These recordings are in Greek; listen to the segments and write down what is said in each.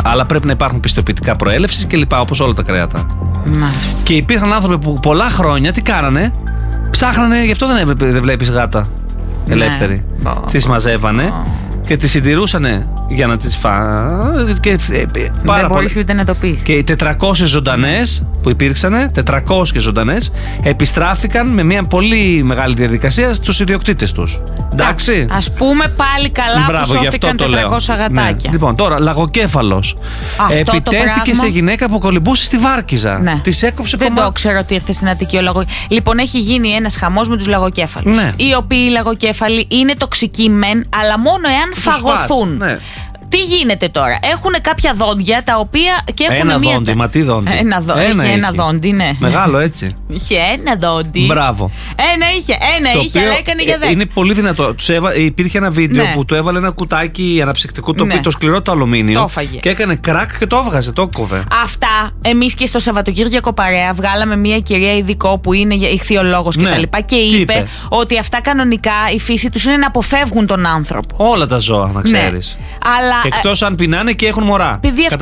Αλλά πρέπει να υπάρχουν πιστοποιητικά προέλευσης και λοιπά, όπως όλα τα κρέατα. Μάλιστα. Και υπήρχαν άνθρωποι που πολλά χρόνια τι κάνανε, ψάχνανε, γι' αυτό δεν βλέπεις γάτα ελεύθερη. Τις μαζεύανε και τις συντηρούσανε για να τις φάνε. Δεν μπορείς ούτε να το πεις. Και οι 400 ζωντανές που υπήρξαν, 400 ζωντανές, επιστράφηκαν με μια πολύ μεγάλη διαδικασία στους ιδιοκτήτες τους. Εντάξει. Ας πούμε πάλι καλά. Μπράβο, που σώθηκαν 400 γατάκια. Ναι. Λοιπόν, τώρα, λαγοκέφαλος. Επιτέθηκε σε γυναίκα που κολυμπούσε στη Βάρκιζα. Ναι. Της έκοψε κομμάτι. Δεν το ξέρω ότι ήρθε στην Αττική ο λαγοκέφαλος. Λοιπόν, έχει γίνει ένας χαμός με τους λαγοκέφαλους. Ναι. Οι οποίοι οι λαγοκέφαλοι είναι τοξικοί μεν, αλλά μόνο εάν φαγωθούν. Ναι. Τι γίνεται τώρα? Έχουν κάποια δόντια τα οποία και έχουν ένα δόντι, μα τι δόντι? Ένα δόντι, ναι. Μεγάλο έτσι. Είχε ένα δόντι. Μπράβο. Ένα είχε, αλλά έκανε για 10. Είναι πολύ δυνατό. Υπήρχε ένα βίντεο που του έβαλε ένα κουτάκι αναψυκτικού, το οποίο το σκληρό το αλουμίνιο. Το φάγε. Και έκανε κρακ και το έβγαζε, το κόβε. Αυτά εμείς και στο Σαββατοκύριακο παρέα βγάλαμε μια κυρία ειδικό που είναι ηχθειολόγος κτλ. Και είπε ότι αυτά κανονικά η φύση τους είναι να αποφεύγουν τον άνθρωπο. Όλα τα ζώα, να ξέρεις. Αλλά εκτός αν πεινάνε και έχουν μωρά.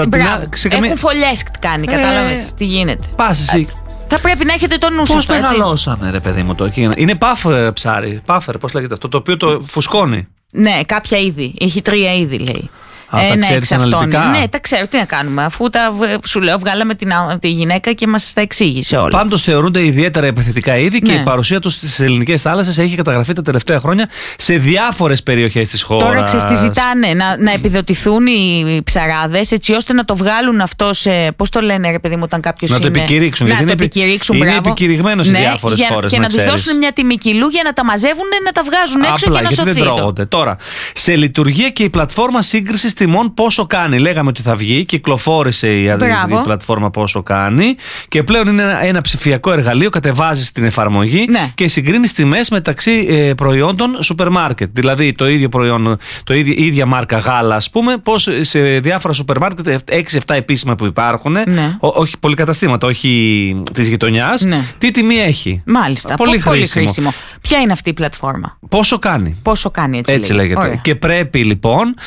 Έχουν φωλιές κάνει, κατάλαβες τι γίνεται. Πας εσύ. Θα πρέπει να έχετε το νου σας. Πώς μεγαλώσανε, ρε παιδί μου, το. Είναι ψάρι, πάφερ, πώς λέγεται αυτό, το οποίο το φουσκώνει. Ναι, κάποια είδη. Έχει 3 είδη, λέει. Τα ξέρεις αναλυτικά? Ναι, τα ξέρω. Τι να κάνουμε, αφού σου λέω, βγάλαμε τη γυναίκα και μας τα εξήγησε όλα. Πάντως θεωρούνται ιδιαίτερα επιθετικά είδη και η παρουσία τους στις ελληνικές θάλασσες έχει καταγραφεί τα τελευταία χρόνια σε διάφορες περιοχές της χώρας. Τώρα ξέρεις τι ζητάνε, να επιδοτηθούν οι ψαράδες έτσι ώστε να το βγάλουν αυτό σε. Πώς το λένε, ρε παιδί μου, όταν κάποιος είναι. Να το επικηρύξουν. Να το επικηρύξουν, είναι επικηρυγμένο σε διάφορες χώρες. Και να τους δώσουν μια τιμή κιλού για να τα μαζεύουν, να τα βγάζουν έξω και να σωθεί. Δεν τρώγονται. Τώρα, σε λειτουργία και η πλατφόρμα σύγκρισης τιμών πόσο κάνει. Λέγαμε ότι θα βγει, κυκλοφόρησε η πλατφόρμα πόσο κάνει και πλέον είναι ένα ψηφιακό εργαλείο. Κατεβάζεις την εφαρμογή και συγκρίνεις τιμές μεταξύ προϊόντων σούπερ μάρκετ. Δηλαδή το ίδιο προϊόν, η ίδια μάρκα γάλα, ας πούμε, πώς σε διάφορα σούπερ μάρκετ, 6-7 επίσημα που υπάρχουν, όχι πολυκαταστήματα, όχι της γειτονιάς, τι τιμή έχει. Μάλιστα. Πολύ χρήσιμο. Ποια είναι αυτή η πλατφόρμα? Πόσο κάνει. Πόσο κάνει, έτσι λέγεται. Ωραία. Και πρέπει λοιπόν,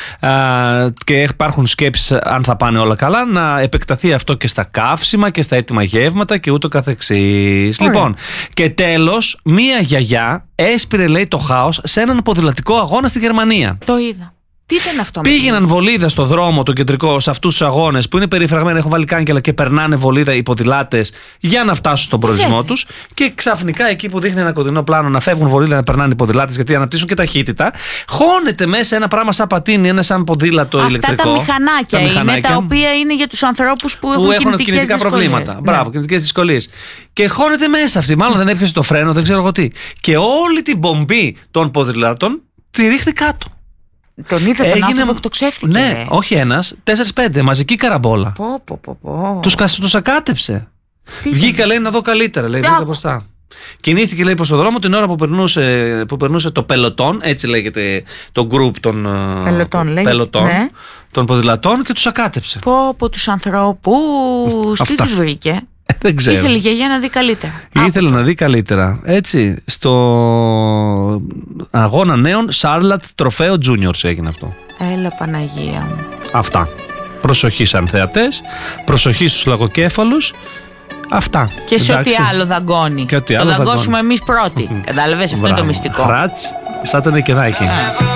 και υπάρχουν σκέψεις αν θα πάνε όλα καλά, να επεκταθεί αυτό και στα καύσιμα και στα έτοιμα γεύματα και ούτω καθεξής. Λοιπόν, και τέλος, μία γιαγιά έσπηρε, λέει, το χάος σε έναν ποδηλατικό αγώνα στη Γερμανία. Το είδα. Τι ήταν αυτό? Πήγαιναν βολίδα στο δρόμο το κεντρικό, σε αυτούς τους αγώνες που είναι περιφραγμένοι, έχουν βάλει κάγκελα και περνάνε βολίδα οι ποδηλάτες για να φτάσουν στον προορισμό τους. Και ξαφνικά εκεί που δείχνει ένα κοντινό πλάνο να φεύγουν βολίδα, να περνάνε οι ποδηλάτες γιατί αναπτύσσουν και ταχύτητα, χώνεται μέσα ένα πράγμα σαν πατίνι, ένα σαν ποδήλατο ηλεκτρικό. Αυτά τα μηχανάκια είναι τα οποία είναι για τους ανθρώπους που έχουν κινητικά προβλήματα. Μπράβο, κινητικές δυσκολίες. Και χώνεται μέσα αυτή. Μάλλον δεν έπιασε το φρένο, δεν ξέρω εγώ τι. Και όλη την πομπή των ποδηλάτων τη ρίχνει κάτω. Τον είδε τον άνθρωπο που το ξέφτηκε. Ναι, όχι ένας, 4-5, μαζική καραμπόλα. Τους ακάτεψε. Βγήκα, λέει, να δω καλύτερα, λέει, βγήκα μπροστά. Κινήθηκε, λέει, προς τον δρόμο την ώρα που περνούσε το πελωτόν, έτσι λέγεται το group των πελωτών, των ποδηλατών, και τους ακάτεψε. Πω τους ανθρώπους, τι τους βρήκε? Δεν ξέρω. Ήθελε η γιαγιά να δει καλύτερα. Ήθελε να δει καλύτερα. Έτσι, στο αγώνα νέων Σάρλατ Τροφαίο Juniors έγινε αυτό. Έλα Παναγία μου. Αυτά. Προσοχή σαν θεατές, προσοχή στους λαγοκέφαλους. Αυτά. Και σε ό,τι άλλο δαγκώνει. Το δαγκώσουμε εμείς πρώτοι. Κατάλαβες, αυτό είναι το μυστικό. Χράτς, σαν το νεκεδάκι.